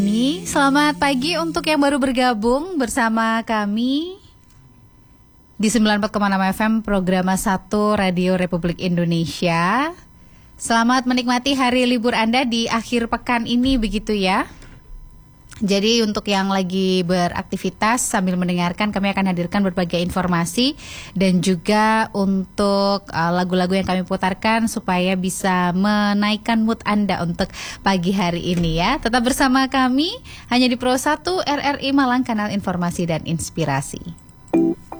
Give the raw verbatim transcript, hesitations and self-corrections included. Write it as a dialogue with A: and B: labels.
A: Ini selamat pagi untuk yang baru bergabung bersama kami di sembilan puluh empat koma enam F M program satu Radio Republik Indonesia. Selamat menikmati hari libur Anda di akhir pekan ini, begitu ya. Jadi untuk yang lagi beraktivitas sambil mendengarkan, kami akan hadirkan berbagai informasi dan juga untuk uh, lagu-lagu yang kami putarkan supaya bisa menaikkan mood Anda untuk pagi hari ini ya. Tetap bersama kami hanya di Pro satu R R I Malang, kanal informasi dan inspirasi.